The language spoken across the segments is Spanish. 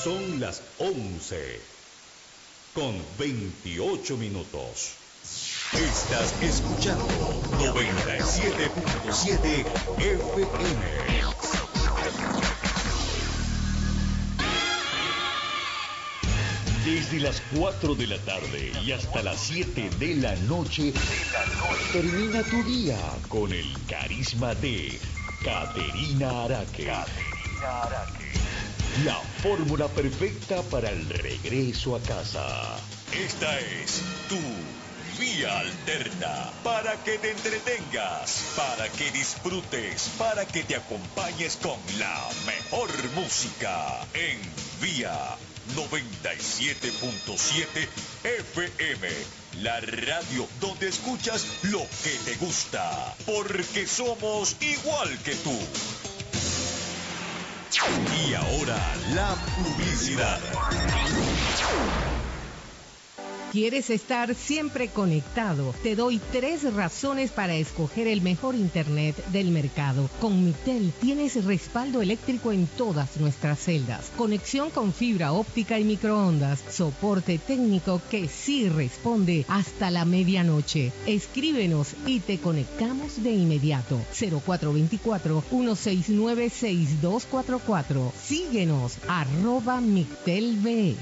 Son las 11 con 28 minutos. Estás escuchando 97.7 FM. Desde las 4 de la tarde y hasta las 7 de la noche, termina tu día con el carisma de Caterina Araque. La fórmula perfecta para el regreso a casa. Esta es tu Vía Alterna, para que te entretengas, para que disfrutes, para que te acompañes con la mejor música en Vía 97.7 FM, la radio donde escuchas lo que te gusta, porque somos igual que tú. Y ahora la publicidad. ¿Quieres estar siempre conectado? Te doy 3 razones para escoger el mejor internet del mercado. Con Mitel tienes respaldo eléctrico en todas nuestras celdas, conexión con fibra óptica y microondas, soporte técnico que sí responde hasta la medianoche. Escríbenos y te conectamos de inmediato. 0424-169-6244. Síguenos, @MitelVE.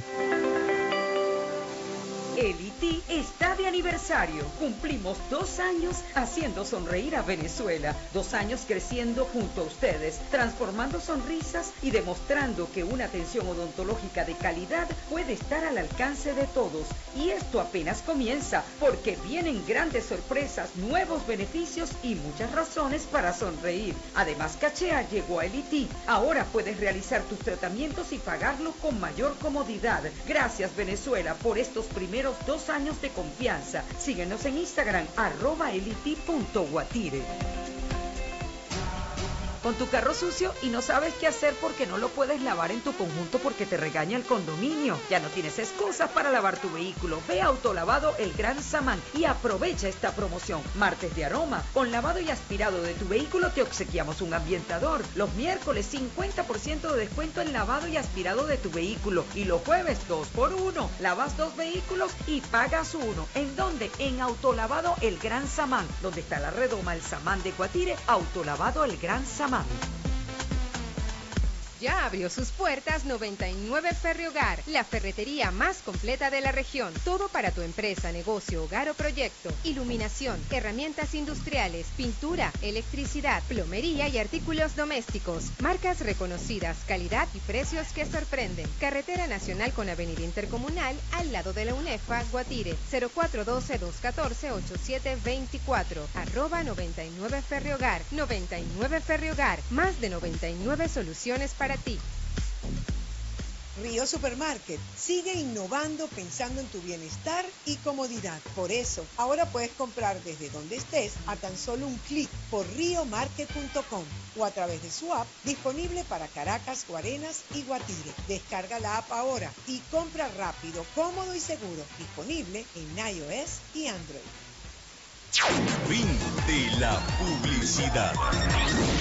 El ITI está de aniversario. Cumplimos 2 años haciendo sonreír a Venezuela. 2 años creciendo junto a ustedes, transformando sonrisas y demostrando que una atención odontológica de calidad puede estar al alcance de todos. Y esto apenas comienza, porque vienen grandes sorpresas, nuevos beneficios y muchas razones para sonreír. Además, Cachea llegó a El ITI. Ahora puedes realizar tus tratamientos y pagarlo con mayor comodidad. Gracias, Venezuela, por estos primeros 2 años de confianza. Síguenos en Instagram, @eliti.guatire. Con tu carro sucio y no sabes qué hacer porque no lo puedes lavar en tu conjunto porque te regaña el condominio. Ya no tienes excusas para lavar tu vehículo. Ve a Autolavado El Gran Samán y aprovecha esta promoción. Martes de aroma. Con lavado y aspirado de tu vehículo te obsequiamos un ambientador. Los miércoles 50% de descuento en lavado y aspirado de tu vehículo. Y los jueves 2x1. Lavas 2 vehículos y pagas 1. ¿En dónde? En Autolavado El Gran Samán. Donde está la redoma El Samán de Guatire. Autolavado El Gran Samán. Ya abrió sus puertas 99 Ferriogar, la ferretería más completa de la región. Todo para tu empresa, negocio, hogar o proyecto. Iluminación, herramientas industriales, pintura, electricidad, plomería y artículos domésticos. Marcas reconocidas, calidad y precios que sorprenden. Carretera Nacional con Avenida Intercomunal al lado de la UNEFA, Guatire. 0412-214-8724. @99 Ferriogar. 99 Ferriogar. Más de 99 soluciones para ti. Río Supermarket sigue innovando pensando en tu bienestar y comodidad. Por eso, ahora puedes comprar desde donde estés a tan solo un clic por riomarket.com o a través de su app disponible para Caracas, Guarenas y Guatire. Descarga la app ahora y compra rápido, cómodo y seguro. Disponible en iOS y Android. Fin de la publicidad.